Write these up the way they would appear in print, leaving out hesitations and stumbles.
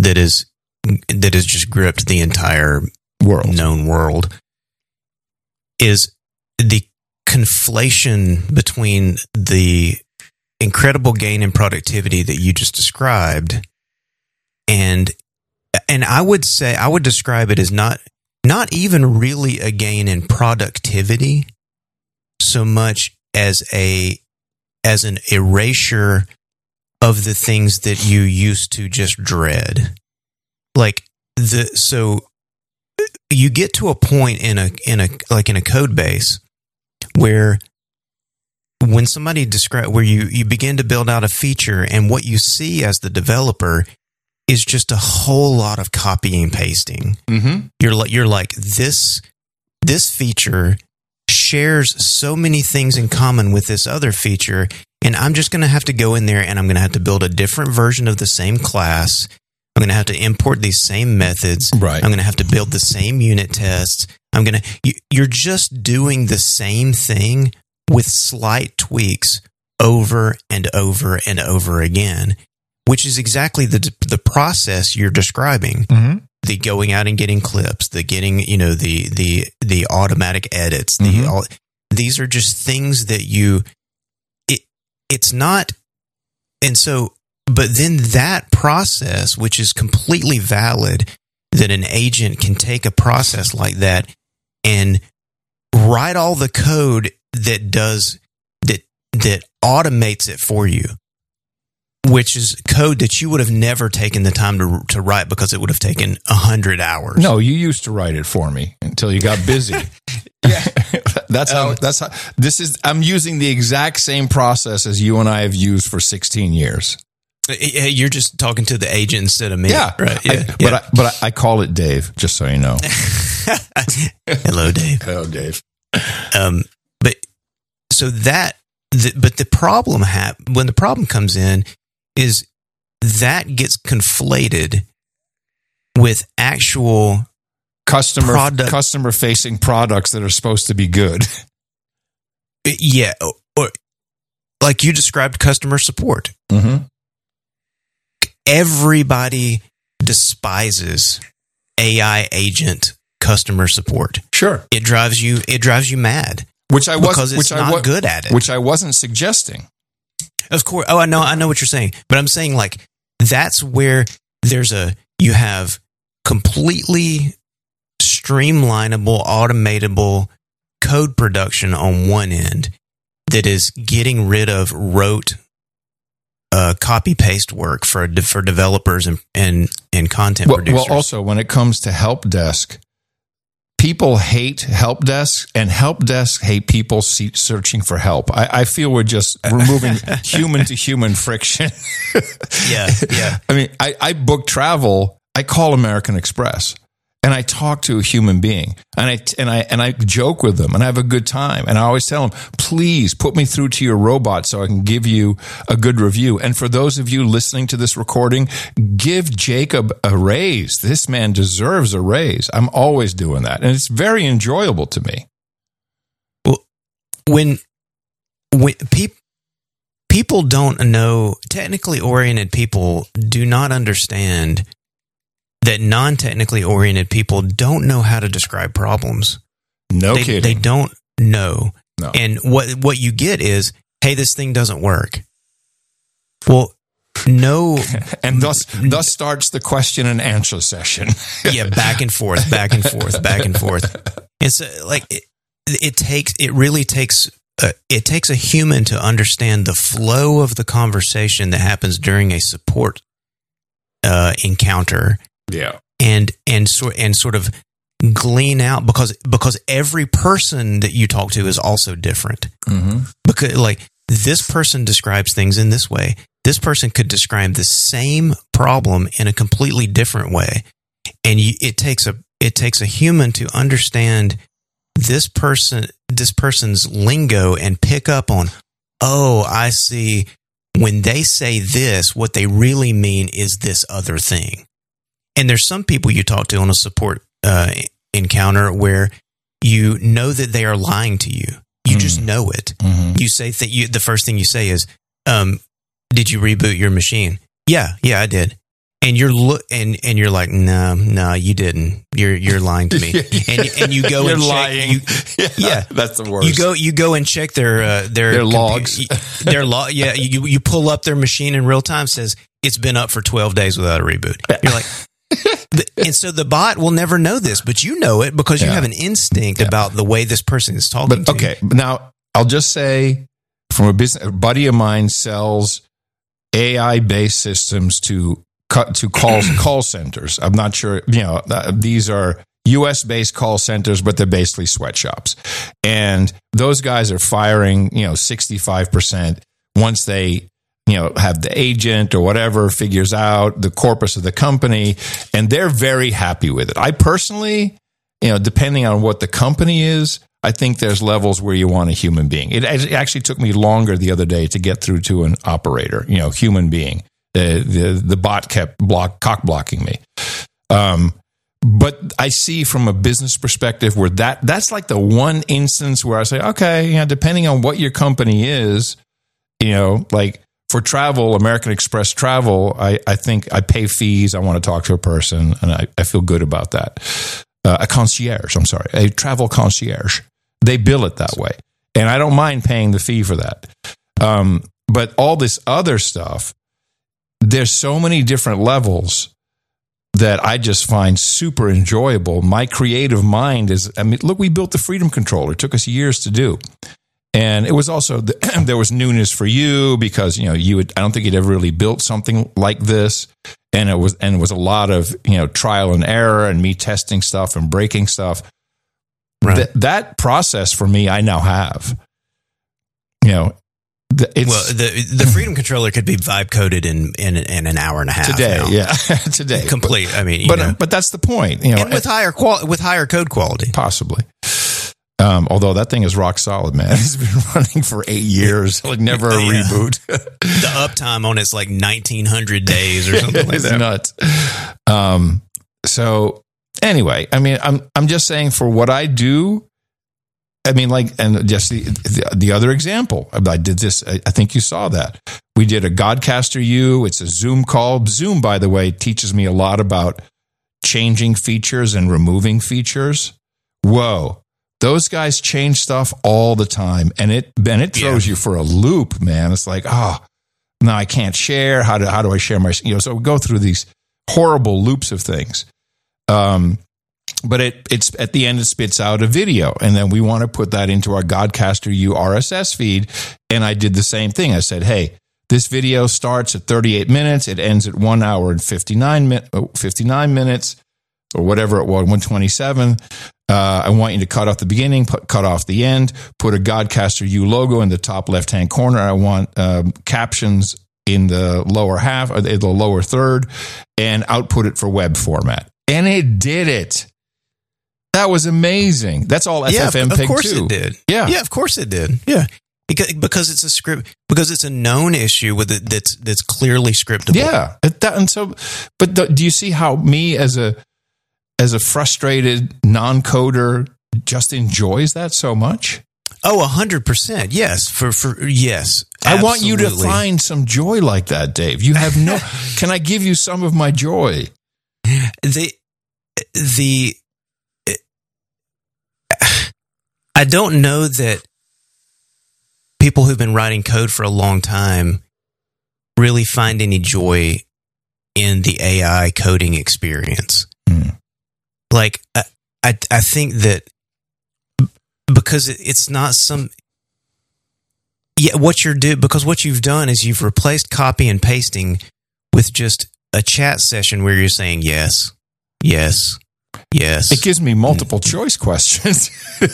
that has just gripped the entire known world is the conflation between the incredible gain in productivity that you just described, and I would describe it as not even really a gain in productivity so much as an erasure of the things that you used to just dread. So you get to a point in a code base where when somebody where you begin to build out a feature, and what you see as the developer is just a whole lot of copying and pasting. Mm-hmm. You're like, this feature shares so many things in common with this other feature, and I'm just going to have to go in there and I'm going to have to build a different version of the same class. I'm going to have to import these same methods. Right. I'm going to have to build the same unit tests. You're just doing the same thing with slight tweaks over and over and over again, which is exactly the process you're describing. Mm-hmm. The going out and getting clips, the getting, the automatic edits. Mm-hmm. These are just things that it's not. And so, but then that process, which is completely valid, that an agent can take a process like that and write all the code that automates it for you, which is code that you would have never taken the time to write because it would have taken 100 hours. No, you used to write it for me until you got busy. Yeah, that's how. I'm using the exact same process as you and I have used for 16 years. You're just talking to the agent instead of me. Yeah, right. Yeah, But I call it Dave, just so you know. Hello, Dave. Hello, Dave. But the problem when the problem comes in is that gets conflated with actual customer facing products that are supposed to be good. Yeah, or like you described, customer support. Mm-hmm. Everybody despises AI agent customer support. Sure, it drives you mad. Because it's not good at it. Which I wasn't suggesting. Of course. Oh, I know what you're saying. But I'm saying, like, that's where you have completely streamlinable, automatable code production on one end that is getting rid of rote copy paste work for developers and content producers. Well, also when it comes to help desk, people hate help desks, and help desks hate people searching for help. I feel we're just removing human to human friction. Yeah. I mean, I book travel. I call American Express, and I talk to a human being, and I joke with them, and I have a good time. And I always tell them, please put me through to your robot so I can give you a good review. And for those of you listening to this recording, give Jacob a raise. This man deserves a raise. I'm always doing that, and it's very enjoyable to me. Well, when people don't know, technically oriented people do not understand that non-technically oriented people don't know how to describe problems. No kidding. They don't know. No. And what you get is, hey, this thing doesn't work. Well, no. And thus starts the question and answer session. Yeah, back and forth. It's like it really takes a human to understand the flow of the conversation that happens during a support encounter. Yeah, and sort of glean out because every person that you talk to is also different. Mm-hmm. Because like this person describes things in this way, this person could describe the same problem in a completely different way, and it takes a human to understand this person's lingo and pick up on, oh, I see. When they say this, what they really mean is this other thing. And there's some people you talk to on a support encounter where you know that they are lying to you. You just know it. Mm-hmm. You say that the first thing you say is, "Did you reboot your machine?" Yeah, I did. and you're like, no, you didn't. You're lying to me. And you go you're and lying. check. That's the worst. You go and check their logs. Yeah, you pull up their machine in real time. Says it's been up for 12 days without a reboot. You're like. And so the bot will never know this, but you know it because you have an instinct about the way this person is talking to you. Okay, now I'll just say, from a buddy of mine sells AI-based systems to call centers. I'm not sure, these are US-based call centers, but they're basically sweatshops. And those guys are firing, 65% once they have the agent or whatever figures out the corpus of the company, and they're very happy with it. I personally, depending on what the company is, I think there's levels where you want a human being. It actually took me longer the other day to get through to an operator, human being. The bot kept cock blocking me. But I see from a business perspective where that's like the one instance where I say, okay, depending on what your company is, like, for travel, American Express travel, I think I pay fees. I want to talk to a person, and I feel good about that. A travel concierge. They bill it that way, and I don't mind paying the fee for that. But all this other stuff, there's so many different levels that I just find super enjoyable. My creative mind look, we built the Freedom Controller. It took us years to do. And it was also, there was newness for you because, I don't think you'd ever really built something like this. And it was a lot of, trial and error and me testing stuff and breaking stuff. Right. That process for me, I now have, the Freedom Controller could be vibe coded in an hour and a half today. now. Yeah. Today. Complete. But that's the point, and with higher code quality, possibly. Although that thing is rock solid, man. It's been running for 8 years, like never a reboot. The uptime on it's like 1,900 days or something like that. It's nuts. So anyway, I'm just saying for what I do. And just the other example, I did this. I think you saw that. We did a Godcaster U. It's a Zoom call. Zoom, by the way, teaches me a lot about changing features and removing features. Whoa. Those guys change stuff all the time, and it throws you for a loop, man. It's like, now I can't share. How do I share my? So we go through these horrible loops of things. But it's at the end it spits out a video, and then we want to put that into our Godcaster U RSS feed. And I did the same thing. I said, hey, this video starts at 38 minutes. It ends at 1 hour and 59 minutes, or whatever it was, 127. I want you to cut off the beginning, cut off the end, put a Godcaster U logo in the top left-hand corner. I want captions in the lower half, or the lower third, and output it for web format. And it did it. That was amazing. That's all FFmpeg 2. Of course it did. Yeah, of course it did. Yeah. Because it's a script, because it's a known issue with it that's clearly scriptable. Yeah. Do you see how me as a frustrated non-coder just enjoys that so much? Oh, 100%. Yes. Yes. Absolutely. I want you to find some joy like that, Dave. You have no, can I give you some of my joy? I don't know that people who've been writing code for a long time really find any joy in the AI coding experience. Like, I think that because it's not what you've done is you've replaced copy and pasting with just a chat session where you're saying yes, yes, yes. It gives me multiple choice questions.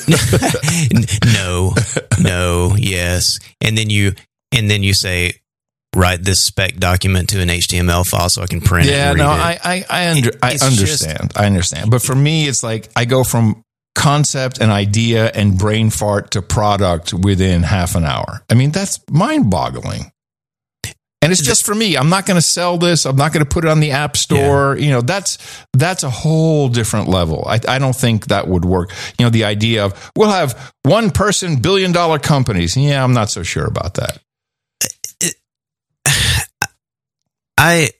No, yes. And then you say, write this spec document to an HTML file so I can print it. Yeah, and read it. I understand. I understand. But for me, it's like I go from concept and idea and brain fart to product within half an hour. That's mind-boggling. And it's just for me. I'm not going to sell this. I'm not going to put it on the App Store. Yeah. That's a whole different level. I don't think that would work. The idea of we'll have one person billion-dollar companies. Yeah, I'm not so sure about that. I